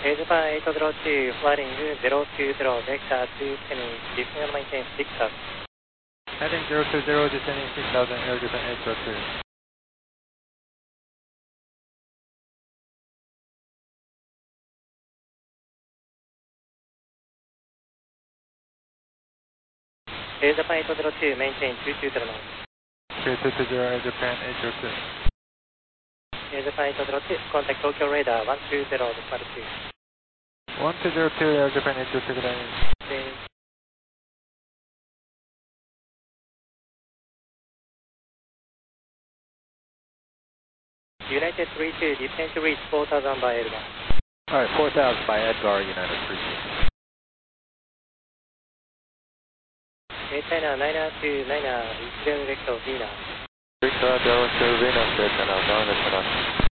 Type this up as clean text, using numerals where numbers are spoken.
Japan 802, flying 020, vector 220, descending and maintain 6000. Heading 020, descending 6000, Air Japan 802. Air Japan 802, maintain 220 knots. 220, Air Japan 802. Air Japan 802, contact Tokyo radar 120, decimal 2. 1202, Air Japan 802, good evening. Okay. United 32, descend to reach 4000 by Edgar. Alright, 4000 by Edgar, United 32. China 929, Israel vector Venus. Victor Delta Venus, China, down the